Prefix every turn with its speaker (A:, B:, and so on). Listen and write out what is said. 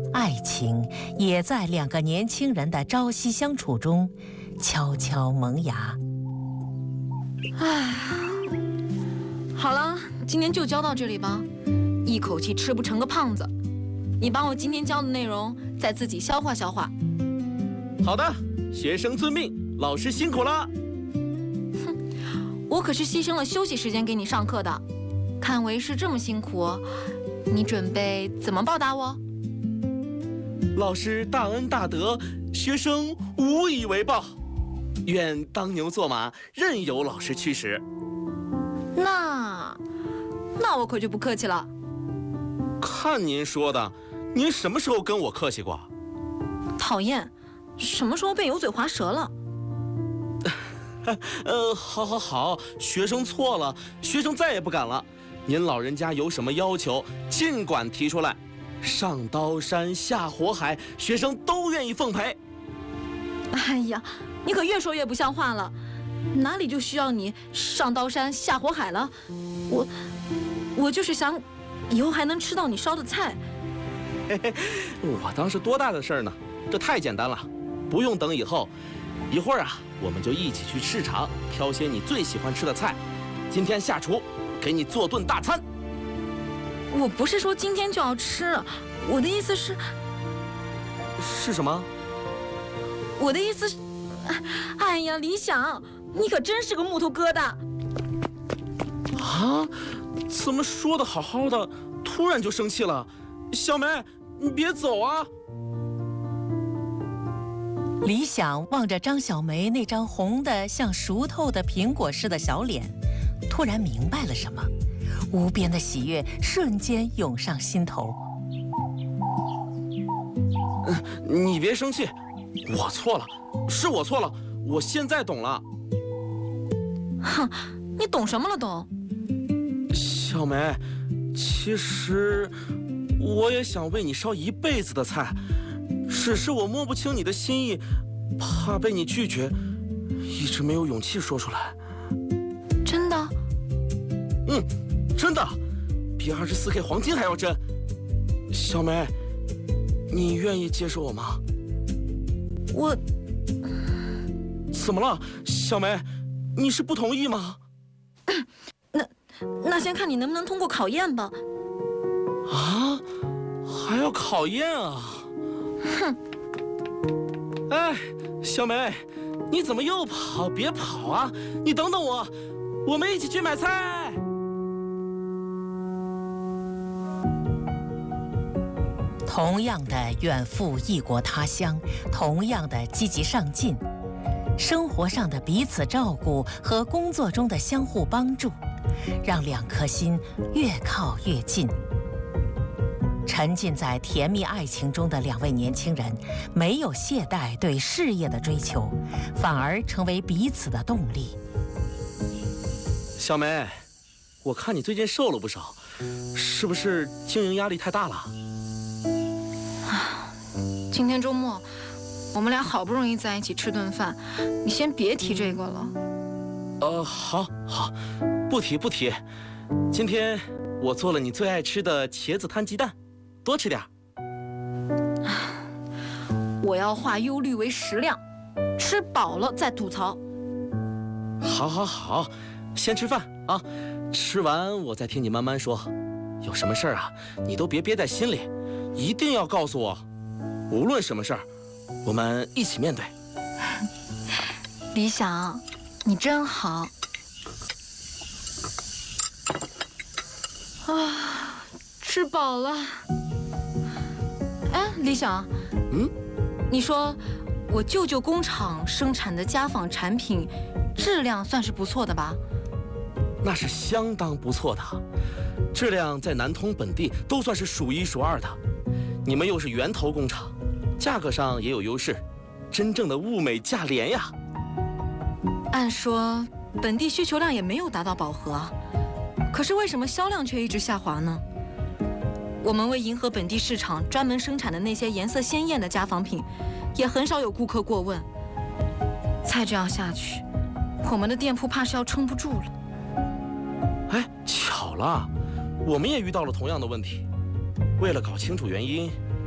A: 爱情也在两个年轻人的朝夕相处中悄悄萌芽。
B: 唉，好了，今天就教到这里吧，一口气吃不成个胖子。你把我今天教的内容再自己消化消化。
C: 好的，学生遵命，老师辛苦了。
B: 我可是牺牲了休息时间给你上课的，看为师这么辛苦，你准备怎么报答我？
C: 老师大恩大德，学生无以为报。愿当牛做马，任由老师驱使。
B: 那我可就不客气了。
C: 看您说的，您什么时候跟我客气过？
B: 讨厌，什么时候变油嘴滑舌了？
C: 好，学生错了，学生再也不敢了。您老人家有什么要求，尽管提出来，上刀山下火海，学生都愿意奉陪。
B: 哎呀，你可越说越不像话了，哪里就需要你上刀山下火海了？我就是想以后还能吃到你烧的菜。
C: 我当是多大的事儿呢？这太简单了，不用等以后。一会儿啊，我们就一起去市场挑些你最喜欢吃的菜。今天下厨，给你做顿大餐。
B: 我不是说今天就要吃，我的意思是……
C: 是什么？
B: 我的意思是……哎呀，李想，你可真是个木头疙瘩！
C: 啊？怎么说的好好的，突然就生气了？小梅，你别走啊！
A: 李想望着张小梅那张红得像熟透的苹果似的小脸，突然明白了什么，无边的喜悦瞬间涌上心头。
C: 你别生气，我错了，是我错了，我现在懂了。
B: 哼，你懂什么了都？
C: 小梅，其实我也想为你烧一辈子的菜，只是我摸不清你的心意，怕被你拒绝，一直没有勇气说出来。
B: 真的？
C: 真的，比24K 黄金还要真。小梅，你愿意接受我吗？
B: 我……
C: 怎么了，小梅？你是不同意吗？
B: 那先看你能不能通过考验吧。
C: 啊，还要考验啊？
B: 哼！
C: 哎，小梅，你怎么又跑？别跑啊！你等等我，我们一起去买菜。
A: 同样的远赴异国他乡，同样的积极上进，生活上的彼此照顾和工作中的相互帮助，让两颗心越靠越近。沉浸在甜蜜爱情中的两位年轻人，没有懈怠对事业的追求，反而成为彼此的动力。
C: 小梅，我看你最近瘦了不少，是不是经营压力太大了？
B: 今天周末，我们俩好不容易在一起吃顿饭，你先别提这个了。
C: 好，不提。今天我做了你最爱吃的茄子摊鸡蛋，多吃点。
B: 我要化忧虑为食量，吃饱了再吐槽。
C: 好，先吃饭啊，吃完我再听你慢慢说。有什么事儿啊，你都别憋在心里，一定要告诉我。无论什么事儿，我们一起面对。
B: 李想，你真好。啊，吃饱了。哎，李想，你说我舅舅工厂生产的家纺产品，质量算是不错的吧？
C: 那是相当不错的，质量在南通本地都算是数一数二的。你们又是源头工厂，价格上也有优势，真正的物美价廉呀。
B: 按说本地需求量也没有达到饱和啊，可是为什么销量却一直下滑呢？我们为迎合本地市场专门生产的那些颜色鲜艳的家纺品，也很少有顾客过问。再这样下去，我们的店铺怕是要撑不住了。
C: 哎，巧了，我们也遇到了同样的问题。为了搞清楚原因，